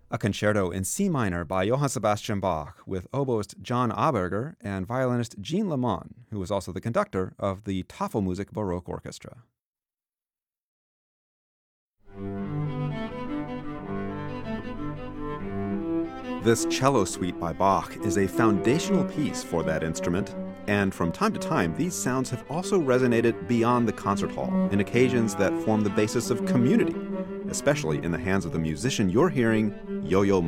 A concerto in C minor by Johann Sebastian Bach with oboist John Aberger and violinist Jean Lamont, who was also the conductor of the Tafelmusik Baroque Orchestra. This cello suite by Bach is a foundational piece for that instrument, and from time to time, these sounds have also resonated beyond the concert hall in occasions that form the basis of community, especially in the hands of the musician you're hearing, Yo-Yo Ma.